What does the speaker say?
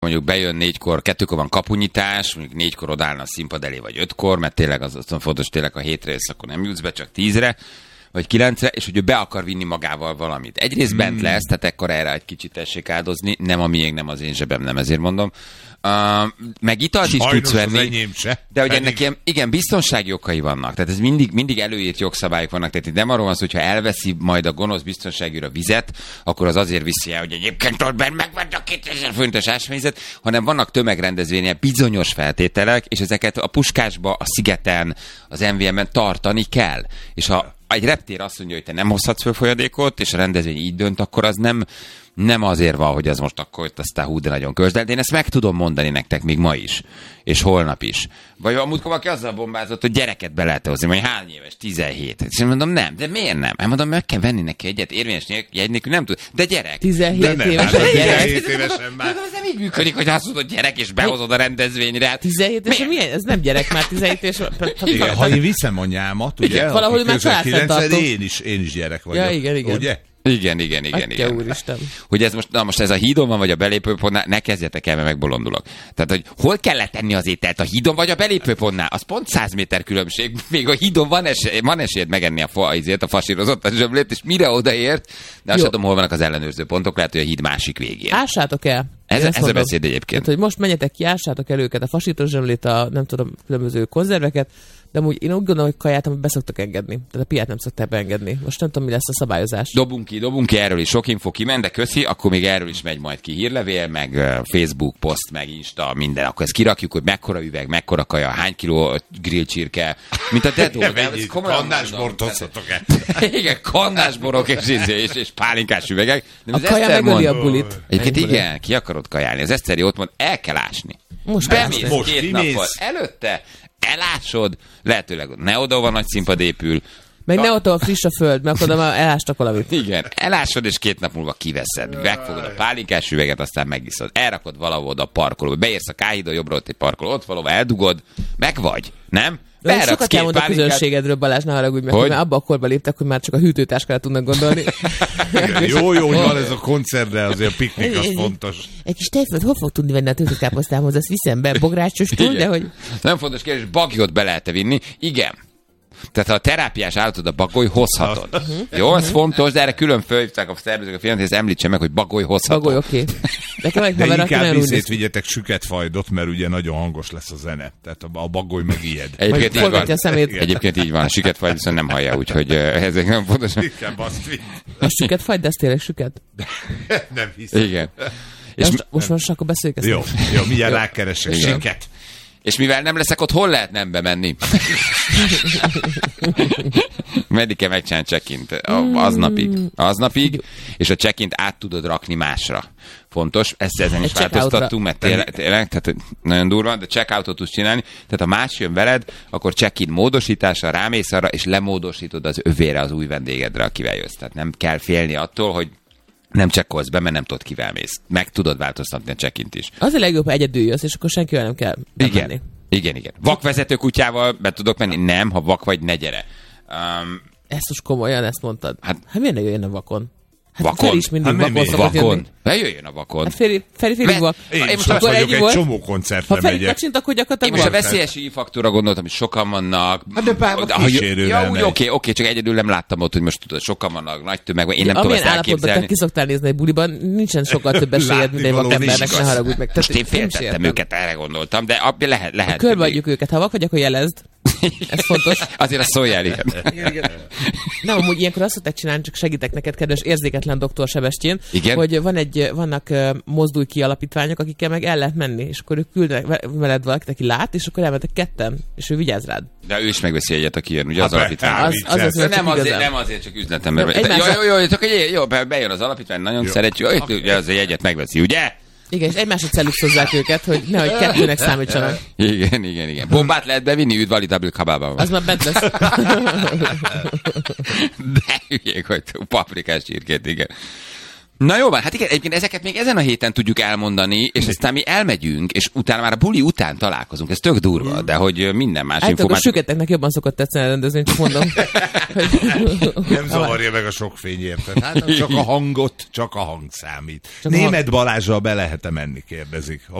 mondjuk bejön 4-kor, 2-kor van kapunyítás, mondjuk 4-kor odállna a színpad elé, vagy 5-kor, mert tényleg az fontos, tényleg a 7-re jössz, akkor nem jutsz be, csak 10-re, vagy 9-re, és hogy ő be akar vinni magával valamit. Egyrészt bent lesz, tehát ekkor erre egy kicsit tessék áldozni, nem a miénk, nem az én zsebem, nem ezért mondom. Meg italt is tudsz venni, de hogy ennek ilyen, igen, biztonsági okai vannak. Tehát ez mindig előírt jogszabályok vannak. Tehát itt nem arról van szó, hogyha elveszi majd a gonosz biztonságűr a vizet, akkor az azért viszi el, hogy egyébként ott benn megvan a 2000 forintos ásványvizet, hanem vannak tömegrendezvények, bizonyos feltételek, és ezeket a Puskásba, a Szigeten, az MVM-ben tartani kell. És ha egy reptér azt mondja, hogy te nem hozhatsz föl folyadékot, és a rendezvény így dönt, akkor az nem azért van, hogy az most akkor aztán hú, de nagyon kösd, de én ezt meg tudom mondani nektek még ma is, és holnap is. Vagy amúgy valaki azzal bombázott, hogy gyereket be lehet hozni, vagy hány éves, 17. És én mondom, nem, de miért nem? Hát mondom, meg kell venni neki egyet, érvényes jegy nélkül, nem tud. De gyerek. 17 éves egy gyerek. 17 évesen már. Ez nem így működik, hogy azt mondod gyerek, és behozod a rendezvényre. 17 éves, milyen? Ez nem gyerek már 17 éves. Igen, ha én viszem anyámat, ugye? Valahol már családfenntartó. Én is gyerek vagyok. Ja, igen. Ugye? Igen. Úristen. Hogy ez most ez a hídon van, vagy a belépőpontnál, ne kezdjetek el, mert megbolondulok. Tehát, hogy hol kell letenni az ételt, a hídon vagy a belépőpontnál? Az pont 100 méter különbség. Még a hídon van esélyed megenni a fasírozott a zsömlét, és mire odaért, de azt tudom, hol vannak az ellenőrző pontok, lehet, hogy a híd másik végén. Ássátok el. Ez a beszéd egyébként. Tehát, hogy most menjetek ki, ássátok el őket, a fasíros zsömlét, a nem tudom, különböző konzerveket, de amúgy én úgy gondolom, hogy kaját, amit beszoktak engedni. Tehát a piát nem szokták beengedni. Most nem tudom, mi lesz a szabályozás. Dobunk ki, erről is sok info kiment, de köszi, akkor még erről is megy majd ki hírlevél, meg Facebook poszt, meg Insta, minden. Akkor ezt kirakjuk, hogy mekkora üveg, mekkora kaja, hány kiló grillcsirke, mint a Dedó. Kannásbort hozhatok el. Igen, kannásborok és pálinkás üvegek. A kaja megöli a bulit. Egyébként igen, ki akarod kajálni. Az Eszteri ott mond, el kell ásni. Bemész két nappal előtte, elásod, lehetőleg Neodóval nagy színpad épül. Meg Neodóval friss a föld, mert akkor már elástak valamit. Igen, elásod, és 2 nap múlva kiveszed. Megfogod a pálinkás üveget, aztán megiszod. Elrakod valahol a parkolóba. Beérsz a Káhidon, jobbra ott egy parkoló, ott valahol eldugod, meg vagy, nem? De sokat elmond a közönségedről, Balázs, ne haragudj meg, mert abba a korba léptek, hogy már csak a hűtőtáskára tudnak gondolni. Jó, hogy van ez a koncert, de azért a piknik az fontos. Egy kis tejföld, hol fog tudni venni a tűzőkáposztámhoz? Azt viszem be Bográcsostól, de hogy... Nem fontos kérdés, bagyot be lehet-e vinni? Igen. Tehát ha a terápiás állatod a bagoly, hozhatod. Jó, ez fontos, de erre külön fölhívták a szervezők a filmet, hogy ezt említse meg, hogy bagoly hozhatod. Bagoly, oké. De inkább viszét vigyetek süketfajdot, mert ugye nagyon hangos lesz a zene. Tehát a bagoly megijed. Egyébként így van. A süketfajd viszont nem hallja, úgyhogy ezek nem fontos. Inkább azt vitt. A süketfajd, de ez tényleg süket? Nem hiszem. Igen. És most akkor beszéljük ezt. Jó, mindjárt rákeresek. Süket. És mivel nem leszek ott, hol lehet nem bemenni? Meddig kell megcsinálni check-int? Aznapig, és a check-int át tudod rakni másra. Fontos, ezen is változtattunk, mert tényleg, tehát nagyon durva, de check-outot tudsz csinálni, tehát ha más jön veled, akkor check-in módosításra, rámész arra, és lemódosítod az övére az új vendégedre, akivel jössz. Tehát nem kell félni attól, hogy nem csekkolsz be, mert nem tudod, kivel mész. Meg tudod változtatni a check-int is. Az a legjobb, ha egyedül jössz, és akkor senkivel nem kell bemenni. Igen. Vakvezető kutyával be tudok menni? Nem, ha vak vagy, ne gyere. Ezt most komolyan, ezt mondtad? Hát miért ne jöjjön a vakon? Vakon? Feri is mindig vakon szokott jönni. Jöjjön a vakon. Hát Feri vak. Én most azt vagyok, egy csomó koncertre megyek. Ha Feri kacsint, akkor gyakorlatilag én most a veszélyes I-faktorra gondoltam, hogy sokan vannak. Hát de bár a kísérővel megy. Oké, csak egyedül nem láttam ott, hogy most tudod, sokan vannak, nagy tömeg, én nem tudom ezt elképzelni. Amilyen állapotban te ki szoktál nézni egy buliban, nincsen sokkal több esélyed, mint egy vakembernek, ne haragudj meg. Most én féltettem őket, erre gondoltam, de lehet. Körbeadjuk őket, ha vak vagy, akkor jelezd. Ez fontos. Azért azt szóljál, igen. Nem, amúgy ilyenkor azt szokták csinálni, csak segítek neked, kedves érzéketlen doktor Sebestyén, hogy vannak mozdulj ki alapítványok, akikkel meg el lehet menni, és akkor ők küldenek veled valakit, aki lát, és akkor elmentek ketten, és ő vigyáz rád. De ő is megveszi egyet, aki jön, ugye az alapítvány. Nem azért, csak üzletemben. Jó, bejön az alapítvány, nagyon szeretjük, az egyet megveszi, ugye? Igen, és egymásra celluxozzák őket, hogy nehogy kettőnek számítsanak. Igen. Bombát lehet bevinni, üdv Double kabában. Az már bent lesz. De hülyék, hogy paprikás csirkét, igen. Na jó van, hát igen, egyébként ezeket még ezen a héten tudjuk elmondani, és aztán mi elmegyünk, és utána már a buli után találkozunk. Ez tök durva, de hogy minden más információ... A süketeknek jobban szokott tetszeni rendezni, csak mondom. Nem zavarja meg a sok fény, érted? Hát csak a hangot, csak a hang számít. Német Balázsral be lehet-e menni, kérdezik.